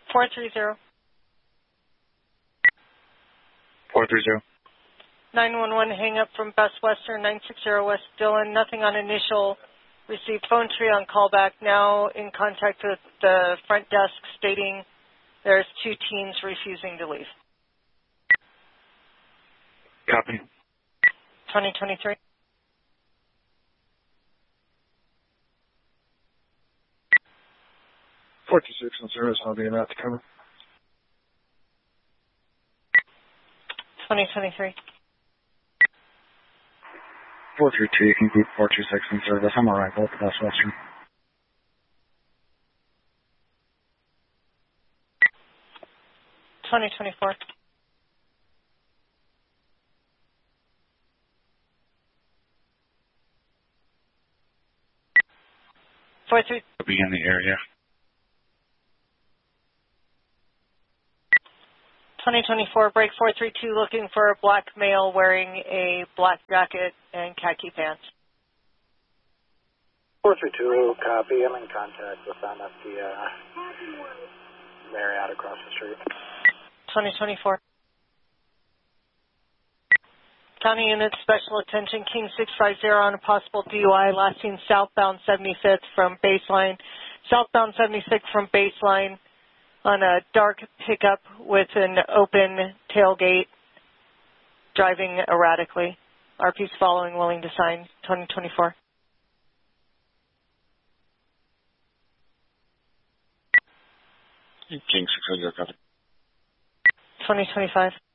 430. 430. 911, hang up from Best Western 960 West Dillon. Nothing on initial. Received phone tree on callback. Now in contact with the front desk stating there's 2 teens refusing to leave. Copy. 2023. 426 on service. I'll be about to cover. 2023. 432, you can group 426 in service. I'm alright, both of us, Western. 2024. I'll be in the area. 2024, break 432, looking for a black male wearing a black jacket and khaki pants. 432, copy. I'm in contact with them at the Marriott across the street. 2024. County Unit Special Attention, King 650 on a possible DUI, last seen southbound 75th from baseline. Southbound 76th from baseline on a dark pickup with an open tailgate, driving erratically. RP's following, willing to sign. 2024. King 650, copy. 2025.